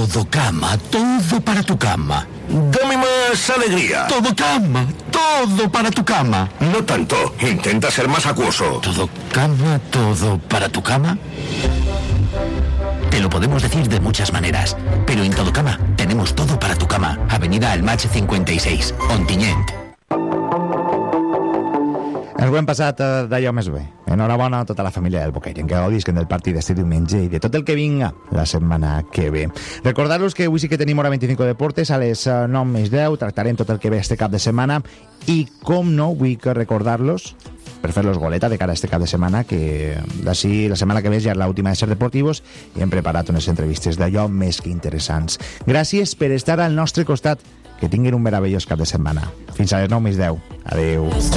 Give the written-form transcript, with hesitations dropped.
Todo cama, todo para tu cama. Dame más alegría. Todo cama, todo para tu cama. No tanto. Intenta ser más acuoso. Todo cama, todo para tu cama. Te lo podemos decir de muchas maneras, pero en Todo Cama tenemos todo para tu cama. Avenida Almatx 56, Ontinyent. Ens ho hem passat d'allò més bé. Enhorabona a tota la família del Boqueirent, que gaudisquen del partit d'este diumenge i de tot el que vinga la setmana que ve. Recordar-vos que avui sí que tenim hora 25 de Deportes, a les 9:10, tractarem tot el que ve este cap de setmana i, com no, vull que recordar-los per fer-los goleta de cara a este cap de setmana, que d'ací la setmana que ve ja és l'última de Ser Deportivos i hem preparat unes entrevistes d'allò més que interessants. Gràcies per estar al nostre costat. Que tinguin un meravellós cap de setmana. Fins a les 9:10. Adeu.